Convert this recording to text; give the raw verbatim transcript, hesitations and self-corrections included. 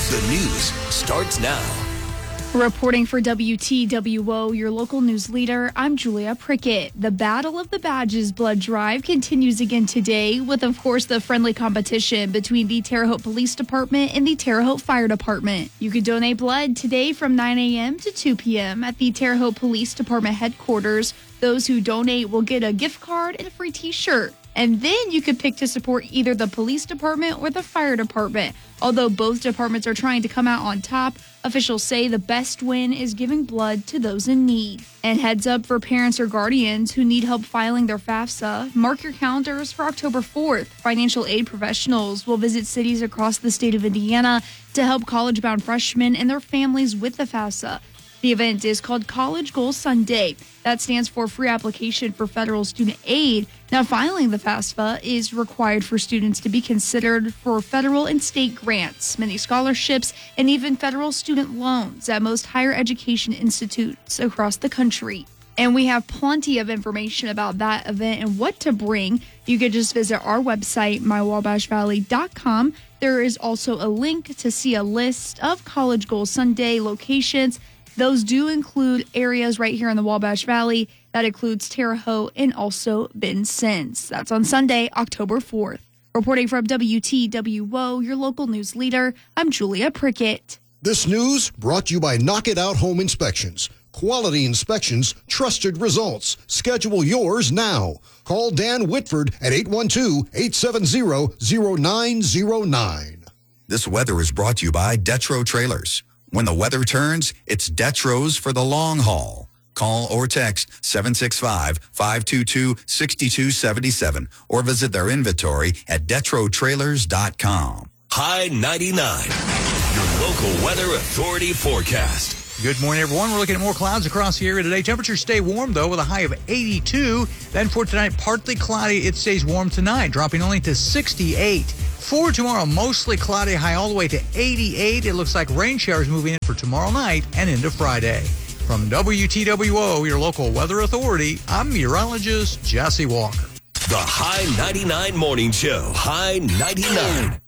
The news starts now. Reporting for W T W O, your local news leader, I'm Julia Prickett. The Battle of the Badges blood drive continues again today with, of course, the friendly competition between the Terre Haute Police Department and the Terre Haute Fire Department. You can donate blood today from nine a.m. to two p.m. at the Terre Haute Police Department headquarters. Those who donate will get a gift card and a free t-shirt. And then you could pick to support either the police department or the fire department. Although both departments are trying to come out on top, officials say the best win is giving blood to those in need. And heads up for parents or guardians who need help filing their FAFSA, mark your calendars for October fourth. Financial aid professionals will visit cities across the state of Indiana to help college-bound freshmen and their families with the FAFSA. The event is called College Goal Sunday. That stands for Free Application for Federal Student Aid. Now, filing the FAFSA is required for students to be considered for federal and state grants, many scholarships, and even federal student loans at most higher education institutes across the country. And we have plenty of information about that event and what to bring. You could just visit our website, my wabash valley dot com. There is also a link to see a list of College Goal Sunday locations. Those do include areas right here in the Wabash Valley. That includes Terre Haute and also Vincennes. That's on Sunday, October fourth. Reporting from W T W O, your local news leader, I'm Julia Prickett. This news brought to you by Knock It Out Home Inspections. Quality inspections, trusted results. Schedule yours now. Call Dan Whitford at eight one two, eight seven zero, zero nine zero nine. This weather is brought to you by Detro Trailers. When the weather turns, it's Detro's for the long haul. Call or text seven six five, five two two, six two seven seven or visit their inventory at detro trailers dot com. High ninety-nine, your local weather authority forecast. Good morning, everyone. We're looking at more clouds across the area today. Temperatures stay warm, though, with a high of eighty-two. Then for tonight, partly cloudy. It stays warm tonight, dropping only to sixty-eight. For tomorrow, mostly cloudy, high all the way to eighty-eight. It looks like rain showers moving in for tomorrow night and into Friday. From W T W O, your local weather authority, I'm meteorologist Jesse Walker. The High ninety-nine Morning Show. High ninety-nine.